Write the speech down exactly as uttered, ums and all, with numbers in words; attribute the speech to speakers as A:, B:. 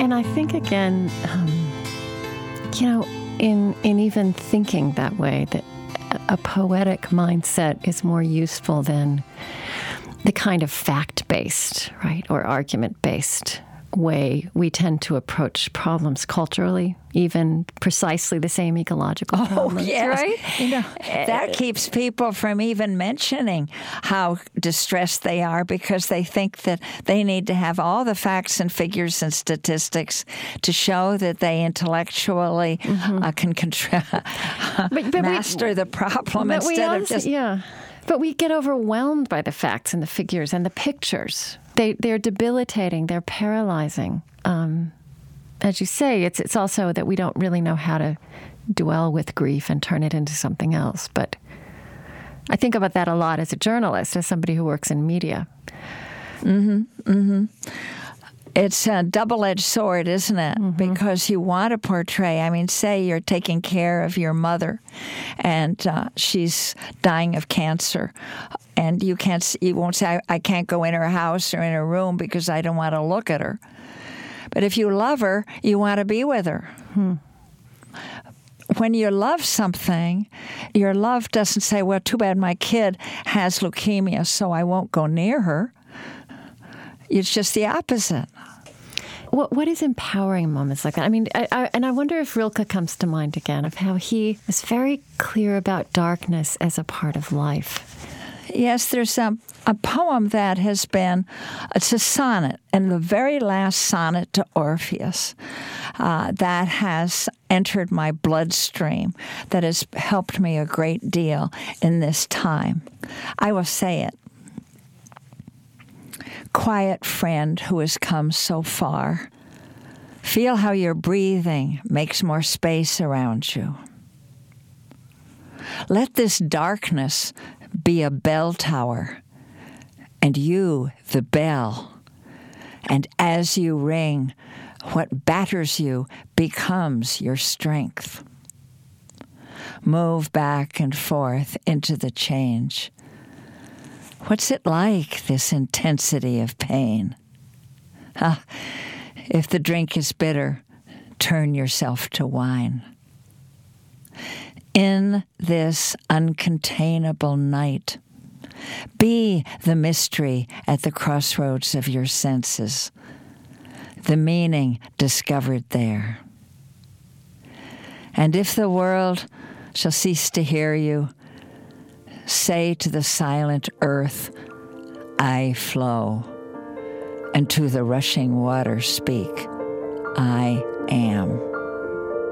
A: And I think, again, um, you know, in in even thinking that way, that a poetic mindset is more useful than the kind of fact-based, right, or argument-based way we tend to approach problems culturally, even precisely the same ecological
B: oh,
A: problems,
B: yes.
A: right?
B: You know, that keeps people from even mentioning how distressed they are because they think that they need to have all the facts and figures and statistics to show that they intellectually mm-hmm. uh, can contra- but, but master we, the problem instead
A: also,
B: of just...
A: Yeah. But we get overwhelmed by the facts and the figures and the pictures. They, they're debilitating. They're paralyzing. Um, as you say, it's it's also that we don't really know how to dwell with grief and turn it into something else. But I think about that a lot as a journalist, as somebody who works in media.
B: Mm-hmm. Mm-hmm. It's a double-edged sword, isn't it? Mm-hmm. Because you want to portray, I mean, say you're taking care of your mother and uh, she's dying of cancer. And you can't, you won't say, I, I can't go in her house or in her room because I don't want to look at her. But if you love her, you want to be with her. Hmm. When you love something, your love doesn't say, well, too bad my kid has leukemia, so I won't go near her. It's just the opposite.
A: What What is empowering moments like that? I mean, I, I, and I wonder if Rilke comes to mind again, of how he was very clear about darkness as a part of life.
B: Yes, there's a, a poem that has been, it's a sonnet, and the very last sonnet to Orpheus uh, that has entered my bloodstream, that has helped me a great deal in this time. I will say it. Quiet friend who has come so far, feel how your breathing makes more space around you. Let this darkness be a bell tower, and you the bell. And as you ring, what batters you becomes your strength. Move back and forth into the change. What's it like, this intensity of pain? Ah, if the drink is bitter, turn yourself to wine. In this uncontainable night, be the mystery at the crossroads of your senses, the meaning discovered there. And if the world shall cease to hear you, say to the silent earth, I flow, and to the rushing water speak, I